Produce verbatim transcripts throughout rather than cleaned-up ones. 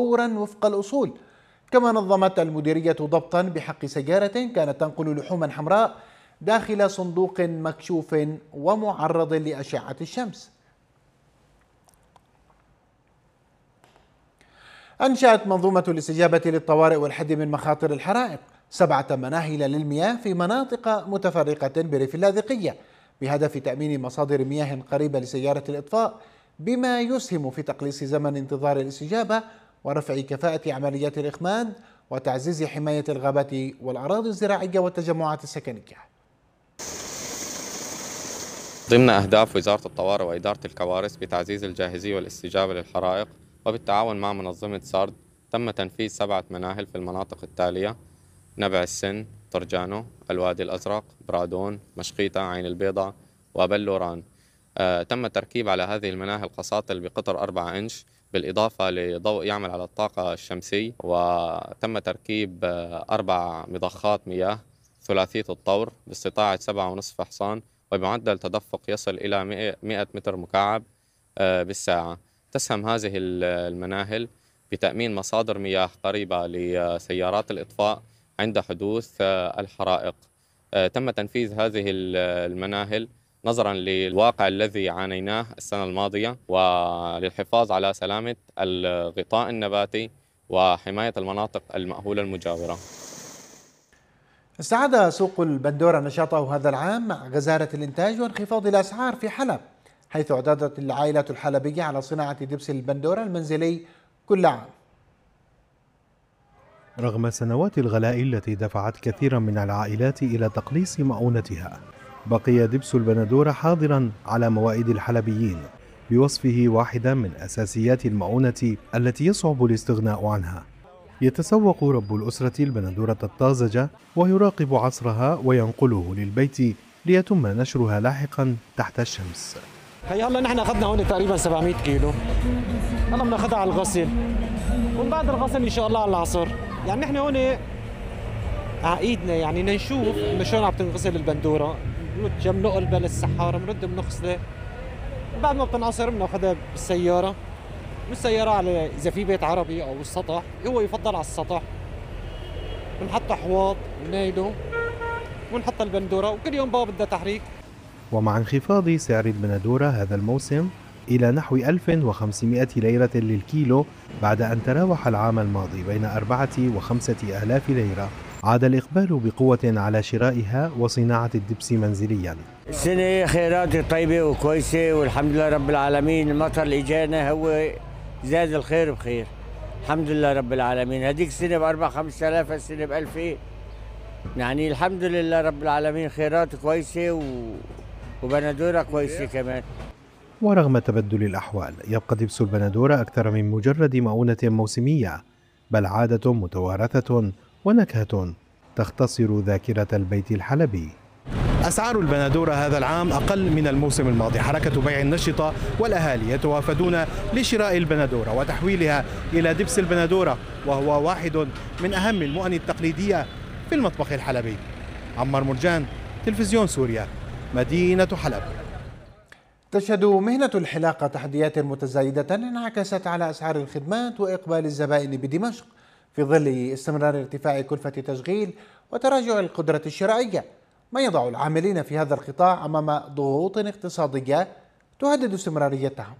فورا وفق الأصول. كما نظمت المديرية ضبطا بحق سيارة كانت تنقل لحوما حمراء داخل صندوق مكشوف ومعرض لأشعة الشمس. أنشأت منظومة الاستجابة للطوارئ والحد من مخاطر الحرائق سبعة مناهل للمياه في مناطق متفرقة بريف اللاذقية بهدف تأمين مصادر مياه قريبة لسيارة الإطفاء، بما يسهم في تقليص زمن انتظار الاستجابة ورفع كفاءة عمليات الإخماد وتعزيز حماية الغابات والأراضي الزراعية والتجمعات السكنية. ضمن أهداف وزارة الطوارئ وإدارة الكوارث بتعزيز الجاهزية والاستجابة للحرائق وبالتعاون مع منظمة سارد تم تنفيذ سبعة مناهل في المناطق التالية: نبع السن، طرجانو، الوادي الأزرق، برادون، مشقيطة، عين البيضاء، وبلوران. آه تم التركيب على هذه المناهل قساطل بقطر أربعة إنش بالإضافة لضوء يعمل على الطاقة الشمسية، وتم تركيب آه أربع مضخات مياه ثلاثية الطور باستطاعة سبعة ونصف حصان وبمعدل تدفق يصل إلى مئة متر مكعب آه بالساعة. تسهم هذه المناهل بتأمين مصادر مياه قريبة لسيارات الإطفاء عند حدوث الحرائق. تم تنفيذ هذه المناهل نظرا للواقع الذي عانيناه السنة الماضية وللحفاظ على سلامة الغطاء النباتي وحماية المناطق المأهولة المجاورة. استعاد سوق البندورة نشاطه هذا العام مع غزارة الإنتاج وانخفاض الأسعار في حلب، حيث اعتادت العائلات الحلبية على صناعة دبس البندورة المنزلي كل عام. رغم سنوات الغلاء التي دفعت كثيرا من العائلات إلى تقليص مؤونتها، بقي دبس البندورة حاضرا على موائد الحلبيين بوصفه واحدا من أساسيات المؤونة التي يصعب الاستغناء عنها. يتسوق رب الأسرة البندورة الطازجة ويراقب عصرها وينقله للبيت ليتم نشرها لاحقا تحت الشمس. هي هلا نحن اخذنا هون تقريبا سبعمئة كيلو، هلا بناخذها على الغسل ومن بعد الغسل ان شاء الله على العصر. يعني نحن هون على ايدنا يعني نشوف انه شلون عم تنغسل البندوره، بنرد بنقلبها للسحاره، بنرد بنغسلها، بعد ما بتنعصر بناخذها بالسياره، بالسياره على اذا في بيت عربي او السطح، هو يفضل على السطح، بنحط حواض بنايله ونحط البندوره وكل يوم بقى بدها تحريك. ومع انخفاض سعر البندورة هذا الموسم إلى نحو ألف وخمسمئة ليرة للكيلو بعد أن تراوح العام الماضي بين أربعة وخمسة آلاف ليرة، عاد الإقبال بقوة على شرائها وصناعة الدبس منزليا. السنة خيرات طيبة وكويسة والحمد لله رب العالمين. المطر اللي جانا هو زاد الخير بخير، الحمد لله رب العالمين. هذيك السنة بأربع خمسة آلاف، السنة بألفين، يعني الحمد لله رب العالمين. خيرات كويسة و... وبندورة كويسة كمان. ورغم تبدل الأحوال يبقى دبس البندورة أكثر من مجرد مؤونة موسمية، بل عادة متوارثة ونكهة تختصر ذاكرة البيت الحلبي. أسعار البندورة هذا العام أقل من الموسم الماضي، حركة بيع نشطة والأهالي يتوافدون لشراء البندورة وتحويلها إلى دبس البندورة، وهو واحد من أهم المؤن التقليدية في المطبخ الحلبي. عمار مرجان، تلفزيون سوريا، مدينة حلب. تشهد مهنة الحلاقة تحديات متزايدة انعكست على أسعار الخدمات وإقبال الزبائن بدمشق في ظل استمرار ارتفاع كلفة تشغيل وتراجع القدرة الشرائية، ما يضع العاملين في هذا القطاع أمام ضغوط اقتصادية تهدد استمراريتهم.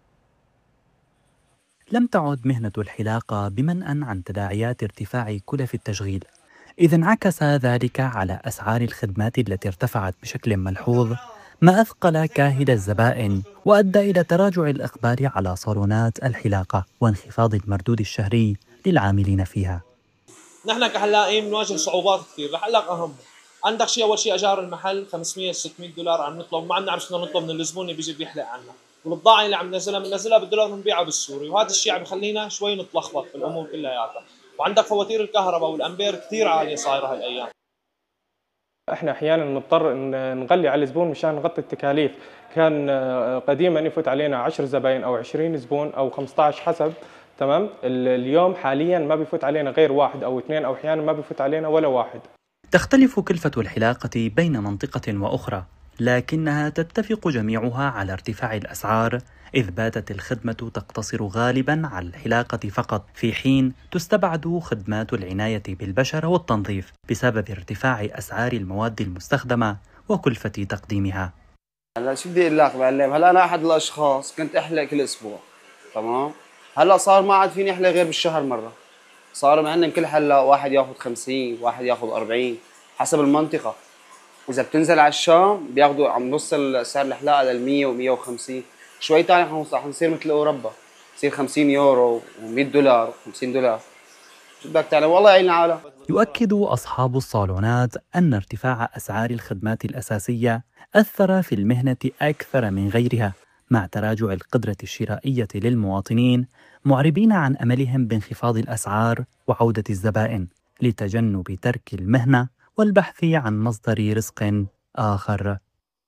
لم تعد مهنة الحلاقة بمنأى عن تداعيات ارتفاع كلف التشغيل، إذ انعكس ذلك على أسعار الخدمات التي ارتفعت بشكل ملحوظ، ما أثقل كاهل الزبائن وأدى إلى تراجع الإقبال على صالونات الحلاقة وانخفاض المردود الشهري للعاملين فيها. نحن كحلاقين بنواجه صعوبات كثير. الحلاق أهم، عندك شيء أول شيء أجار المحل خمسمئة ستمئة دولار عم نطلب، ما عم نعرف شلون نطلب من الزبون اللي بيجي بيحلق عنا، والبضاعة اللي عم ننزلها بننزلها بالدولار بنبيعها بالسوري، وهذا الشيء عم يخلينا شوي نتلخبط في الأمور كلياتها. وعندك فواتير الكهرباء والأمبير كثير عالية صايرة هالأيام. احنا احيانا نضطر ان نغلي على الزبون مشان نغطي التكاليف. كان قديما يفوت علينا عشر زباين او عشرين زبون او خمسة عشر حسب، تمام. اليوم حاليا ما بيفوت علينا غير واحد او اثنين، او احيانا ما بيفوت علينا ولا واحد. تختلف كلفة الحلاقة بين منطقة واخرى، لكنها تتفق جميعها على ارتفاع الأسعار، إذ باتت الخدمة تقتصر غالبا على الحلاقة فقط، في حين تستبعد خدمات العناية بالبشرة والتنظيف بسبب ارتفاع أسعار المواد المستخدمة وكلفة تقديمها. هلا شو بدي اقول لك معلم، هلا انا احد الاشخاص كنت احلق كل اسبوع، تمام؟ هلا صار ما عاد فيني احلق غير بالشهر مره. صار معلم كل حلاق واحد ياخذ خمسين، واحد ياخذ أربعين حسب المنطقه. واذا بتنزل على الشام بياخذوا عم نوصل سعر الحلاقه لل مية ومية وخمسين، شوي ثاني رح نصير مثل اوروبا، يصير خمسين يورو ومية دولار وخمسين دولار. شو بدك تعلم، والله يعين العالم. يؤكد أصحاب الصالونات أن ارتفاع أسعار الخدمات الأساسية أثر في المهنة أكثر من غيرها، مع تراجع القدرة الشرائية للمواطنين، معربين عن أملهم بانخفاض الأسعار وعودة الزبائن لتجنب ترك المهنة والبحث عن مصدر رزق آخر.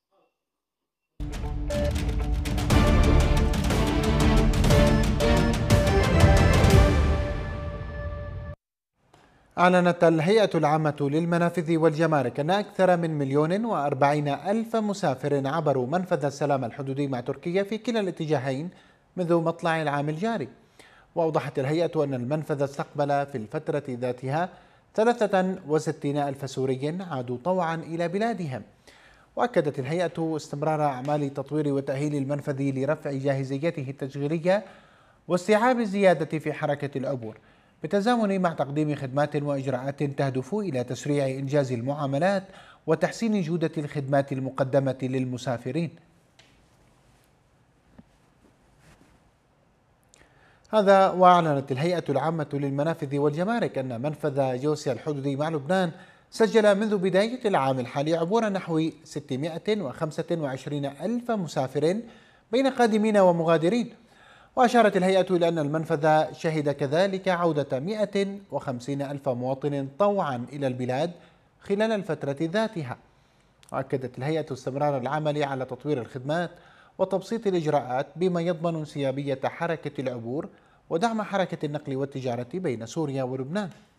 أعلنت الهيئة العامة للمنافذ والجمارك أن أكثر من مليون وأربعين ألف مسافر عبروا منفذ السلام الحدودي مع تركيا في كلا الاتجاهين منذ مطلع العام الجاري. وأوضحت الهيئة أن المنفذ استقبل في الفترة ذاتها ثلاثة وستين ألف سوري عادوا طوعا إلى بلادهم. وأكدت الهيئة استمرار أعمال تطوير وتأهيل المنفذ لرفع جاهزيته التشغيلية واستيعاب الزيادة في حركة العبور، بالتزامن مع تقديم خدمات وإجراءات تهدف إلى تسريع إنجاز المعاملات وتحسين جودة الخدمات المقدمة للمسافرين. هذا وأعلنت الهيئة العامة للمنافذ والجمارك أن منفذ جوسيا الحدودي مع لبنان سجل منذ بداية العام الحالي عبور نحو ستمائة وخمسة وعشرين ألف مسافر بين قادمين ومغادرين. وأشارت الهيئة إلى أن المنفذ شهد كذلك عودة مائة وخمسين ألف مواطن طوعا إلى البلاد خلال الفترة ذاتها. وأكدت الهيئة استمرار العمل على تطوير الخدمات وتبسيط الإجراءات بما يضمن انسيابية حركة العبور ودعم حركة النقل والتجارة بين سوريا ولبنان.